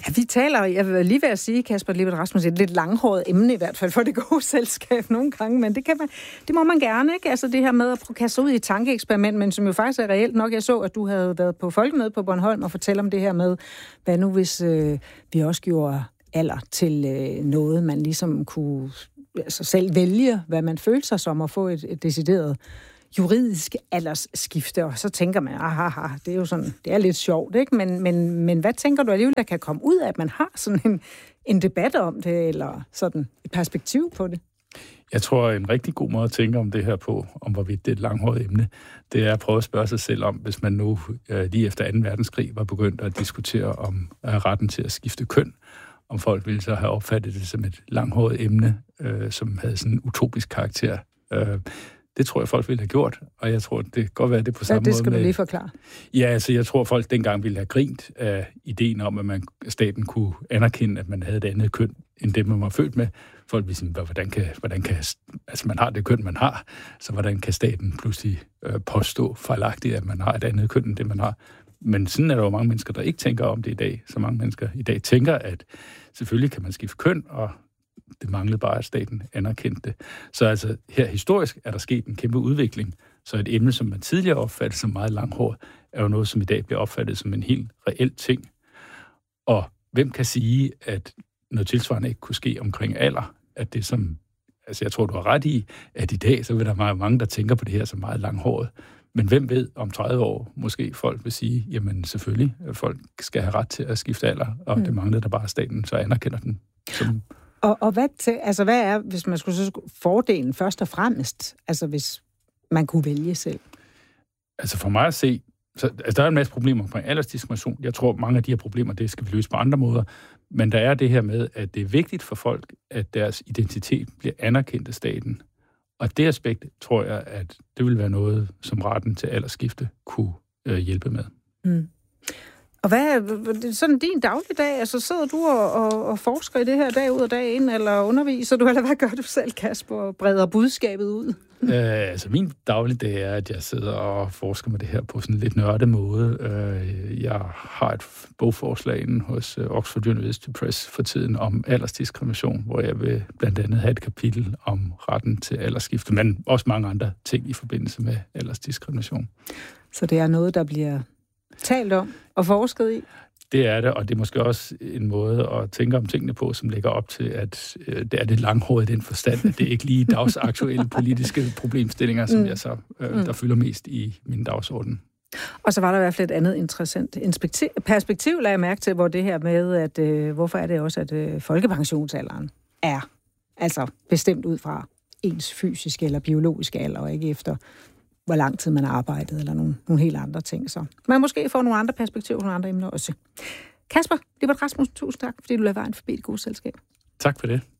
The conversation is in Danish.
Ja, vi taler, jeg vil lige ved at sige, Kasper Lippert Rasmussen, et lidt langhåret emne i hvert fald for det gode selskab nogle gange, men det må man gerne, ikke? Altså det her med at kaste sig ud i et tankeeksperiment, men som jo faktisk er reelt nok. Jeg så, at du havde været på Folkemødet på Bornholm og fortælle om det her med, hvad nu hvis vi også gjorde alder til noget, man ligesom kunne altså selv vælge, hvad man følte sig som at få et decideret juridisk aldersskifte, og så tænker man, det er jo sådan, det er lidt sjovt, ikke? Men hvad tænker du alligevel, der kan komme ud af, at man har sådan en debat om det, eller sådan et perspektiv på det? Jeg tror, en rigtig god måde at tænke om det her på, om hvorvidt det er et langhåret emne, det er at prøve at spørge sig selv om, hvis man nu lige efter 2. verdenskrig var begyndt at diskutere om retten til at skifte køn, om folk ville så have opfattet det som et langhåret emne, som havde sådan en utopisk karakter. Det tror jeg, folk ville have gjort, og jeg tror, det kan godt være det på samme måde. Det skal du lige forklare. Ja, altså jeg tror, folk dengang ville have grint af ideen om, at staten kunne anerkende, at man havde et andet køn, end det, man var født med. Folk ville sige, hvordan kan altså man har det køn, man har, så hvordan kan staten pludselig påstå fejlagtigt, at man har et andet køn, end det, man har. Men sådan er der jo mange mennesker, der ikke tænker om det i dag. Så mange mennesker i dag tænker, at selvfølgelig kan man skifte køn, og det manglede bare, at staten anerkendte det. Så altså her historisk er der sket en kæmpe udvikling. Så et emne, som man tidligere opfattede som meget langhåret, er jo noget, som i dag bliver opfattet som en helt reel ting. Og hvem kan sige, at noget tilsvarende ikke kunne ske omkring alder? At det som, altså jeg tror, du har ret i, at i dag, så vil der være mange, der tænker på det her som meget langhåret. Men hvem ved, om 30 år måske folk vil sige, jamen selvfølgelig, folk skal have ret til at skifte alder, og det manglede der bare staten, så anerkender den som... Og hvad er, hvis man skulle så fordelen først og fremmest, altså hvis man kunne vælge selv? Altså for mig at se, der er en masse problemer omkring aldersdiskrimination. Jeg tror, mange af de her problemer, det skal vi løse på andre måder. Men der er det her med, at det er vigtigt for folk, at deres identitet bliver anerkendt af staten. Og det aspekt, tror jeg, at det vil være noget, som retten til aldersskifte kunne hjælpe med. Mm. Og hvad er sådan din dagligdag? Altså sidder du og forsker i det her dag ud og dag ind, eller underviser du, eller hvad gør du selv, Kasper, og breder budskabet ud? Altså min dagligdag er, at jeg sidder og forsker med det her på sådan en lidt nørdet måde. Jeg har et bogforslag inde hos Oxford University Press for tiden om aldersdiskrimination, hvor jeg vil blandt andet have et kapitel om retten til aldersskifte, men også mange andre ting i forbindelse med aldersdiskrimination. Så det er noget, der bliver talt om og forsket i? Det er det, og det er måske også en måde at tænke om tingene på, som lægger op til, at det er lidt langhåret i den forstand, at det ikke lige dagsaktuelle politiske problemstillinger, som jeg så, der fylder mest i min dagsorden. Og så var der i hvert fald et andet interessant perspektiv, lagde jeg mærke til, hvor det her med, at hvorfor er det også, at folkepensionsalderen er altså bestemt ud fra ens fysiske eller biologiske alder, og ikke efter hvor lang tid man har arbejdet, eller nogle helt andre ting. Så man måske får nogle andre perspektiver, nogle andre emner også. Kasper Lippert Rasmussen, tusind tak, fordi du lader vejen forbi Det Gode Selskab. Tak for det.